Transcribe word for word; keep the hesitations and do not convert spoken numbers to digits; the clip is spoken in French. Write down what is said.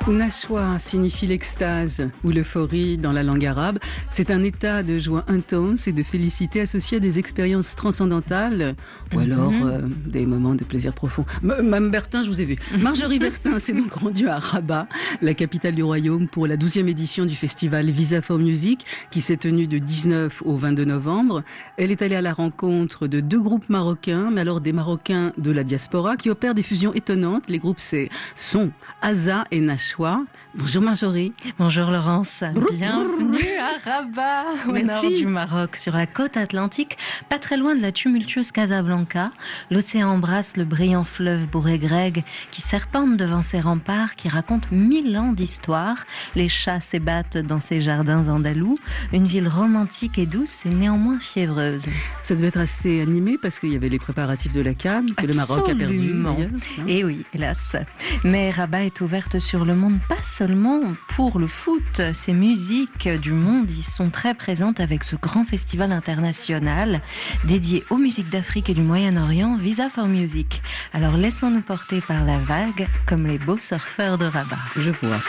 Nashwa signifie l'extase ou l'euphorie dans la langue arabe. C'est un état de joie intense et de félicité associé à des expériences transcendantales ou alors mm-hmm. euh, des moments de plaisir profond. Mme Bertin, je vous ai vu. Marjorie Bertin s'est donc rendue à Rabat, la capitale du royaume, pour la douzième édition du festival Visa for Music qui s'est tenu de dix-neuf au vingt-deux novembre. Elle est allée à la rencontre de deux groupes marocains, mais alors des Marocains de la diaspora qui opèrent des fusions étonnantes. Les groupes c'est Son, Aza et Nashwa. Bonjour Marjorie. Bonjour Laurence. Bienvenue à Rabat, au Merci. nord du Maroc, sur la côte atlantique, pas très loin de la tumultueuse Casablanca. L'océan embrasse le brillant fleuve Bourg-et-Greg qui serpente devant ses remparts, qui raconte mille ans d'histoire. Les chats s'ébattent dans ses jardins andalous. Une ville romantique et douce et néanmoins fiévreuse. Ça devait être assez animé parce qu'il y avait les préparatifs de la CAN que le Maroc a perdu. Et oui, hélas. Mais Rabat est ouverte sur le monde, pas seulement pour le foot. Ces musiques du monde y sont très présentes avec ce grand festival international dédié aux musiques d'Afrique et du Moyen-Orient, Visa for Music. Alors laissons-nous porter par la vague comme les beaux surfeurs de Rabat. Je vois.